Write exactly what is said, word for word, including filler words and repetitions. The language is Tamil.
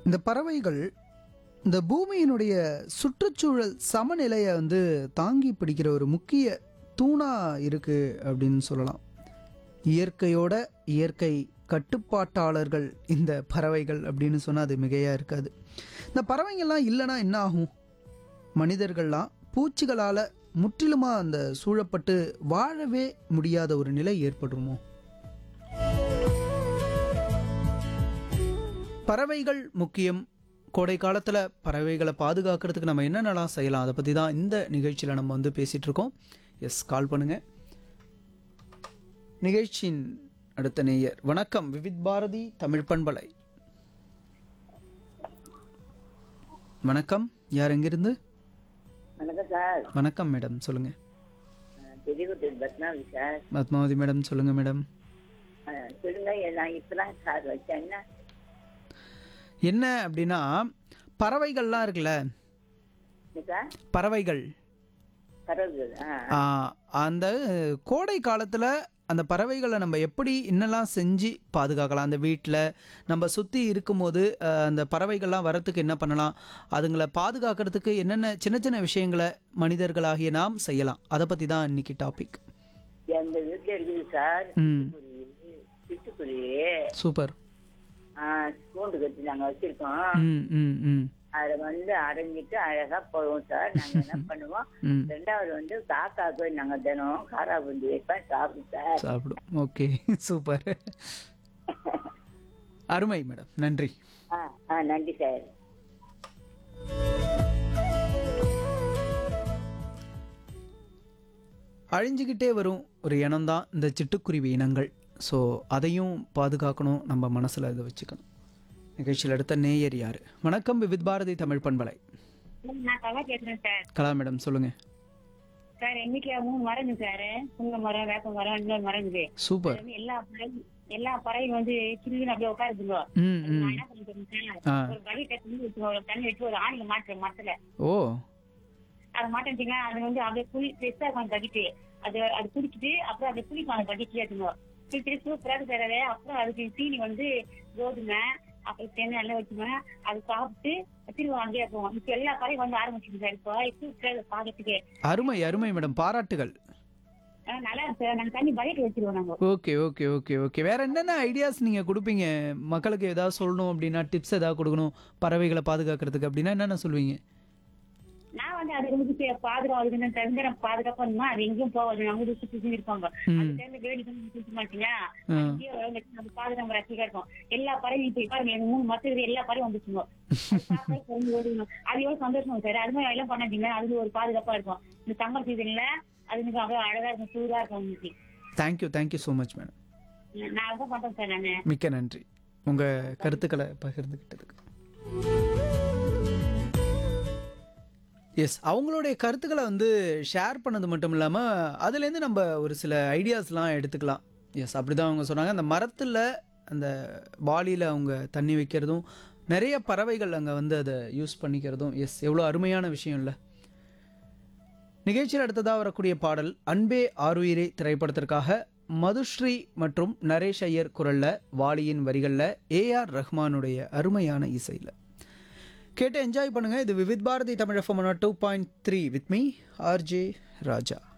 இந்த பறவைகள் இந்த பூமியினுடைய சுற்றுச்சூழல் சமநிலையை வந்து தாங்கி பிடிக்கிற ஒரு முக்கிய தூணா இருக்கு அப்படின்னு சொல்லலாம். இயற்கையோட இயற்கை கட்டுப்பாட்டாளர்கள் இந்த பறவைகள் அப்படின்னு சொன்னால் அது மிகையாக இருக்காது. இந்த பறவைங்கள்லாம் இல்லைன்னா என்ன ஆகும்? மனிதர்கள்லாம் பூச்சிகளால் முற்றிலுமாக அந்த சூழப்பட்டு வாழவே முடியாத ஒரு நிலை ஏற்படுமோ? பறவைகள் முக்கியம். கோடை காலத்தில் பறவைகளை பாதுகாக்கிறதுக்கு நம்ம என்னென்னலாம் செய்யலாம், அதை பற்றி தான் இந்த நிகழ்ச்சியில் நம்ம வந்து பேசிகிட்டு இருக்கோம். எஸ், கால் பண்ணுங்கள். நிகழ்ச்சியின் அடுத்த நேயர். வணக்கம், விவித் பாரதி தமிழ் பண்பலை. வணக்கம், யார் எங்கிருந்து? வணக்கம் சார். வணக்கம் மேடம், சொல்லுங்கள். பெரியகுட்டி பத்மாவதி சார். பத்மாவதி மேடம், சொல்லுங்கள் மேடம். சொல்லுங்க. நான் இப்பதான் சார் வச்சேன். என்ன என்ன அப்படின்னா, பறவைகள்லாம் இருக்குல்ல, பறவைகள் பறவைகள் ஆ, அந்த கோடை காலத்தில் அந்த பறவைகளை நம்ம எப்படி என்னெல்லாம் செஞ்சு பாதுகாக்கலாம்? அந்த வீட்டில் நம்ம சுற்றி இருக்கும்போது அஹ், அந்த பறவைகள்லாம் வரத்துக்கு என்ன பண்ணலாம்? அதுங்களை பாதுகாக்கிறதுக்கு என்னென்ன சின்ன சின்ன விஷயங்களை மனிதர்களாகிய நாம் செய்யலாம்? அதை பற்றி தான் இன்னைக்கு டாபிக். எங்க வீட்டுல இருக்குது சார். ம், சிட்டுக்குருவி சூப்பர். கூண்டு கட்டி நாங்க வச்சிருக்கோம். ம் ம் ம் அதை வந்து அடைஞ்சிட்டு அழகா போடுவோம் சார். நாங்க என்ன பண்ணுவோம், ம் ரெண்டாவது வந்து காக்காக்கு நாங்க தினம் காரா பூந்தி வைப்பேன், சாப்பிடும் சார். சாப்பிடும். Okay, super. அருமை மேடம், நன்றி. ஆ ஆ நன்றி சார். அழிஞ்சிக்கிட்டே வரும் ஒரு இனம்தான் இந்த சிட்டுக்குருவி இனங்கள். ஸோ அதையும் பாதுகாக்கணும், நம்ம மனசில் இதை வச்சுக்கணும். நிகழ்ச்சியில் அடுத்த நேயர் யார்? வணக்கம், விவித் பாரதி தமிழ் பண்பலை. நான் கலா கேட்கிறேன் சார். கலா மேடம், சொல்லுங்க. சார் எங்க வீட்டுல மூணு மரம் இருக்கு சார். புங்க மரம், வேப்ப மரம், இன்னொரு மரம் இருக்குது. சூப்பர். அது வந்து எல்லா பறவை எல்லா பறவையும் வந்து சில்லுன்னு அப்படியே உட்காருதுங்க. ம் ம் நான் என்ன பண்ணிட்டேன் ஆ சார், ஒரு பக்கெட்ல தண்ணி வச்சு ஒரு தண்ணி வச்சு ஒரு ஆணில மாட்டுறேன் மரத்துல. ஓ அதை மாட்டேன். அது வந்து அப்படியே புளி ஃப்ரெஷ்ஷா இருக்கும் பக்கெட்டு. அது அது குடிச்சிட்டு அப்புறம் அப்படியே புளிப்பாங்க பக்கெட்லயே எடுத்துங்க. குடிச்சிட்டு சூப்பரா இருக்கு சார். அது அப்புறம் அதுக்கு தீனி வந்து கோதுமை அப்புறம் தேங்காய் எல்லாம் வச்சுவேன். அது சாப்பிட்டு திரும்ப அங்கேயே போவோம். இப்ப எல்லா பறவையும் வந்து ஆரம்பிச்சிருக்கு சார். இப்போ சூப்பரா இருக்கு பாக்கிறதுக்கு. அருமை அருமை மேடம், பாராட்டுகள். ஆஹ் நல்லா இருக்கு சார். நாங்க தண்ணி பக்கெட் வச்சிருவோம் நாங்க. ஓகே ஓகே ஓகே ஓகே வேற என்னென்ன ஐடியாஸ் நீங்கள் கொடுப்பீங்க மக்களுக்கு? ஏதாவது சொல்லணும் அப்படின்னா, டிப்ஸ் ஏதாவது கொடுக்கணும் பறவைகளை பாதுகாக்கிறதுக்கு அப்படின்னா என்னென்ன சொல்வீங்க? நான் வந்து அது வந்து பாதுகாப்பு தெரிஞ்ச பாதுகாப்பா இருந்தா அது எங்கேயும் போவாது. அவங்க சுத்தி சுத்தி இருப்பாங்க. ம் அது சேர்ந்து வேடி சுத்த மாட்டீங்க. ஆ அங்கேயே வந்து நம்ம பாதுகாப்பு ரசிகா இருக்கும். எல்லா பறவையும் இப்ப பாருங்க, எங்க மூணு மத்த எல்லா பறவையும் வந்துச்சுங்க. அது எவ்வளவு சந்தோஷம் சார். அது மாதிரி எல்லாம் பண்ணாதீங்க. அது ஒரு பாதுகாப்பா இருக்கும். இந்த சம்மர் சீசன்ல அது எனக்கு அவ்வளவு அழகா இருக்கும், சூடா இருக்கும் உங்களுக்கு. Thank you thank you so much madam. நான் அதான் பண்றேன் சார். நானு மிக்க நன்றி உங்கள் கருத்துக்களை பகிர்ந்துக்கிட்டதுக்கு. எஸ், அவங்களுடைய கருத்துக்களை வந்து ஷேர் பண்ணது மட்டும் இல்லாமல் அதுலேருந்து நம்ம ஒரு சில ஐடியாஸ்லாம் எடுத்துக்கலாம். எஸ், அப்படி தான் அவங்க சொன்னாங்க. அந்த மரத்தில் அந்த பாலியில் அவங்க தண்ணி வைக்கிறதும், நிறைய பறவைகள் அங்கே வந்து அதை யூஸ் பண்ணிக்கிறதும், எஸ் எவ்வளோ அருமையான விஷயம் இல்லை? நிகழ்ச்சியில் அடுத்ததாக வரக்கூடிய பாடல் அன்பே ஆருயிரே திரைப்படத்திற்காக மதுஸ்ரீ மற்றும் நரேஷ் ஐயர் குரலில், வாலியின் வரிகளில், ஏஆர் ரஹ்மானுடைய அருமையான இசையில் கேட்டு என்ஜாய் பண்ணுங்கள். இது Vividh Bharathi Tamil FM two point three with me RJ Raja.